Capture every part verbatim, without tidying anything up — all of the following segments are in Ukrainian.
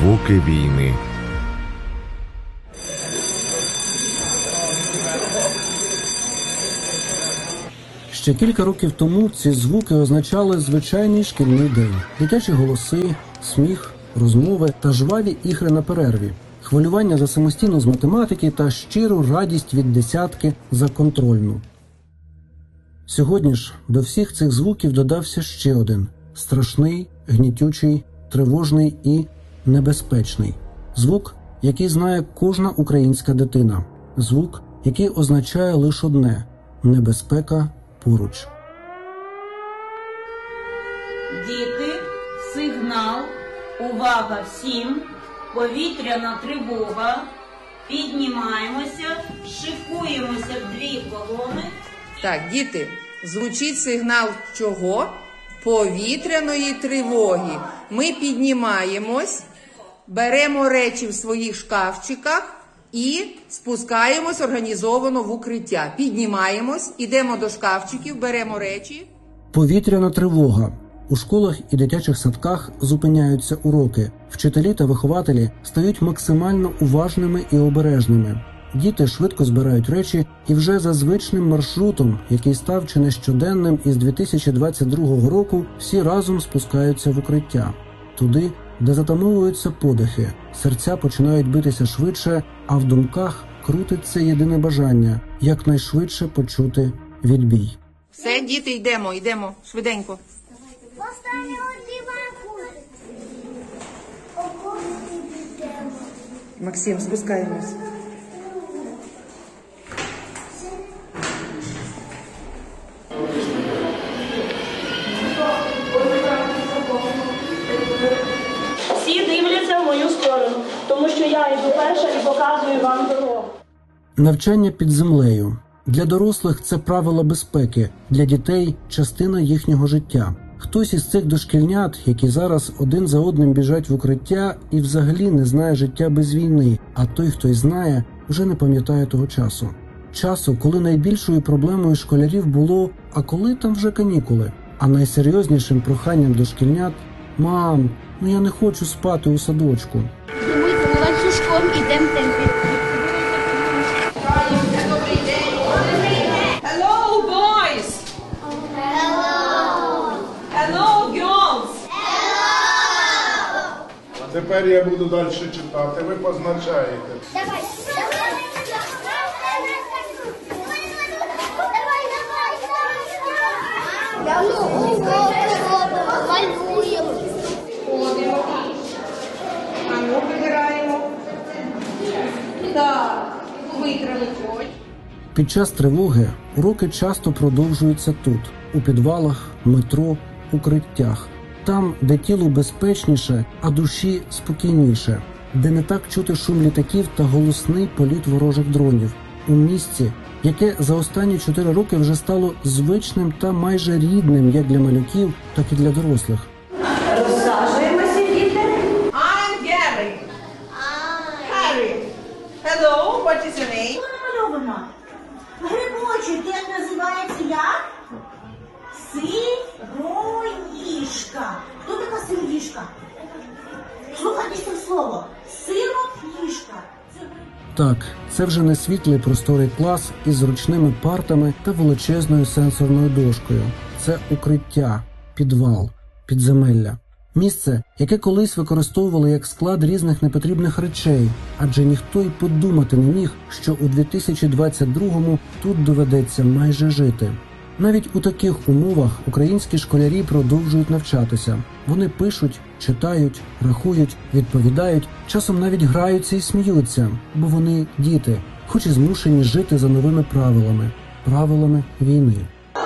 Звуки війни. Ще кілька років тому ці звуки означали звичайний шкільний день. Дитячі голоси, сміх, розмови та жваві ігри на перерві. Хвилювання за самостійну з математики та щиру радість від десятки за контрольну. Сьогодні ж до всіх цих звуків додався ще один – страшний, гнітючий, тривожний і небезпечний. Звук, який знає кожна українська дитина. Звук, який означає лише одне – небезпека поруч. Діти, сигнал, увага всім, повітряна тривога, піднімаємося, шикуємося в дві колони. Так, діти, звучить сигнал чого? Повітряної тривоги. Ми піднімаємось, беремо речі в своїх шкафчиках і спускаємось організовано в укриття. Піднімаємось, ідемо до шкафчиків, беремо речі. Повітряна тривога. У школах і дитячих садках зупиняються уроки. Вчителі та вихователі стають максимально уважними і обережними. Діти швидко збирають речі і вже за звичним маршрутом, який став чи не щоденним із дві тисячі двадцять другого року, всі разом спускаються в укриття. Туди, де затамовуються подихи, серця починають битися швидше, а в думках крутиться єдине бажання – якнайшвидше почути відбій. Все, діти, йдемо, йдемо, швиденько. Максим, спускаємось. Всі дивляться в мою сторону, тому що я йду перша і показую вам дорогу. Навчання під землею. Для дорослих це правила безпеки, для дітей – частина їхнього життя. Хтось із цих дошкільнят, які зараз один за одним біжать в укриття і взагалі не знає життя без війни, а той, хто й знає, вже не пам'ятає того часу. Часу, коли найбільшою проблемою школярів було «а коли там вже канікули?», а найсерйознішим проханням дошкільнят – «мам, ну я не хочу спати у садочку». Думайте, ми ланцюжком ідемо в темпі. Hello, boys! Hello, girls! А тепер я буду далі читати, ви позначаєте. Давай, давай. Я ну, малюємо. Ходимо. А ну, вибираємо. Так, витри виходь. Під час тривоги уроки часто продовжуються тут, у підвалах, метро, укриттях. Там, де тілу безпечніше, а душі спокійніше. Де не так чути шум літаків та голосний політ ворожих дронів. У місці, яке за останні чотири роки вже стало звичним та майже рідним як для малюків, так і для дорослих. Розсаджуємося, діти. I'm Gary. Harry. Hello, what is your name? Любимо. Грибочок, як називається як? Сироїжка. Хто така сироїжка? Слухайте це слово. Сироїжка. Так, це вже не світлий просторий клас із зручними партами та величезною сенсорною дошкою. Це укриття, підвал, підземелля. Місце, яке колись використовували як склад різних непотрібних речей, адже ніхто й подумати не міг, що у дві тисячі двадцять другому тут доведеться майже жити. Навіть у таких умовах українські школярі продовжують навчатися. Вони пишуть, читають, рахують, відповідають, часом навіть граються і сміються, бо вони діти, хоч і змушені жити за новими правилами, правилами війни.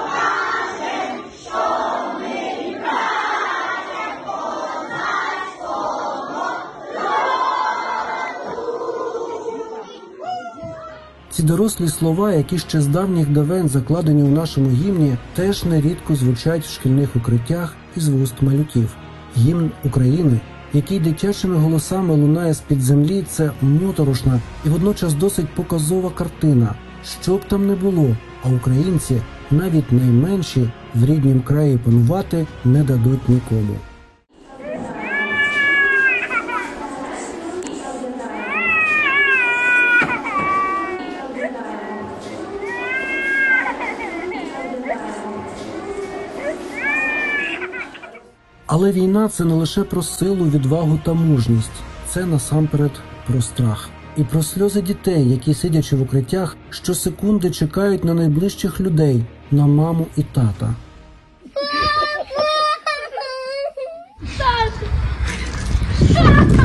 Ці дорослі слова, які ще з давніх давен закладені у нашому гімні, теж нерідко звучать в шкільних укриттях із вуст малюків. Гімн України, який дитячими голосами лунає з-під землі, це моторошна і водночас досить показова картина. Що б там не було, а українці, навіть найменші, в ріднім краї панувати не дадуть нікому. Але війна – це не лише про силу, відвагу та мужність. Це насамперед про страх. І про сльози дітей, які, сидячи в укриттях, щосекунди чекають на найближчих людей – на маму і тата. Тато!